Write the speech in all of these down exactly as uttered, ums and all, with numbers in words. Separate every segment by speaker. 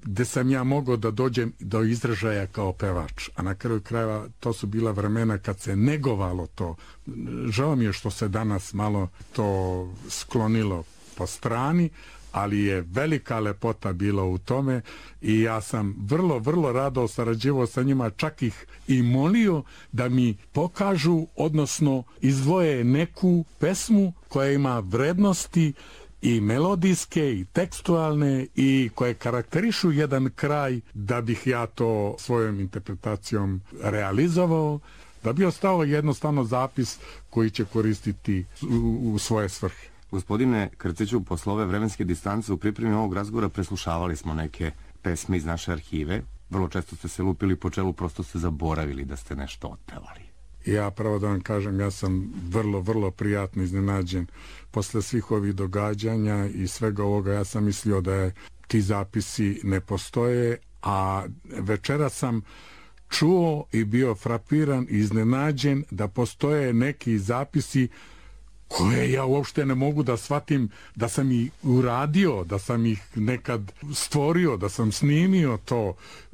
Speaker 1: gde sam ja mogao da dođem do izražaja kao pevač. A na kraju krajeva to su bila vremena kad se negovalo to. Žao mi je što se danas malo to sklonilo po strani, ali je velika lepota bila u tome i ja sam vrlo, vrlo rado sarađivao sa njima, čak ih i molio da mi pokažu, odnosno izdvoje neku pesmu koja ima vrednosti i melodijske i tekstualne i koje karakterišu jedan kraj, da bih ja to svojom interpretacijom realizovao, da bi ostao jednostavno zapis koji će koristiti u, u svoje svrhe.
Speaker 2: Gospodine Krciću, posle ove vremenske distance u pripremi ovog razgovora preslušavali smo neke pesme iz naše arhive. Vrlo često ste se lupili po čelu, prosto ste zaboravili da ste nešto otpevali.
Speaker 1: Ja pravo da vam kažem, ja sam vrlo, vrlo prijatno iznenađen. Posle svih ovih događanja i svega ovoga, ja sam mislio da je, ti zapisi ne postoje, a večera sam čuo i bio frapiran i iznenađen da postoje neki zapisi koje ja uopšte ne mogu da shvatim da sam ih uradio, da sam ih nekad stvorio, da sam snimio to,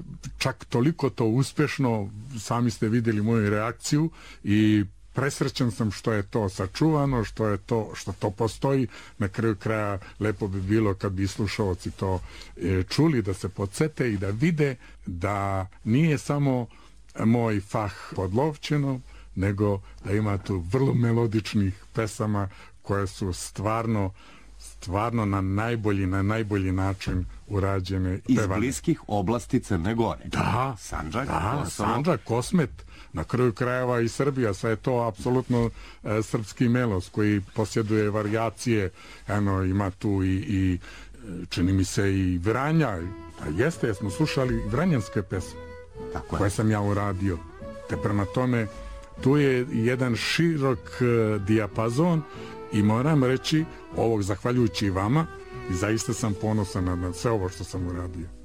Speaker 1: čak toliko to uspešno, sami ste vidjeli moju reakciju i presrećan sam što je to sačuvano, što je to, što to postoji. Na kraju kraja lepo bi bilo kad bi slušalci to e, čuli, da se podsete i da vide da nije samo moj fah podlovčeno, nego da ima tu vrlo melodičnih pesama koje su stvarno stvarno na najbolji, na najbolji način urađene.
Speaker 2: Iz
Speaker 1: pevane.
Speaker 2: Bliskih oblasti Crne Gore.
Speaker 1: Da,
Speaker 2: Sandžak,
Speaker 1: da,
Speaker 2: Kosovo.
Speaker 1: Sandžak, Kosmet, na kraju krajeva i Srbija, sve je to apsolutno e, srpski melos koji posjeduje varijacije, eno, ima tu i, i čini mi se i Vranja, a jeste, jesmo slušali vranjanske pesme
Speaker 2: Tako
Speaker 1: koje
Speaker 2: je.
Speaker 1: sam ja uradio, te prema tome tu je jedan širok e, dijapazon i moram reći ovog zahvaljujući vama i zaista sam ponosan na sve ovo što sam uradio.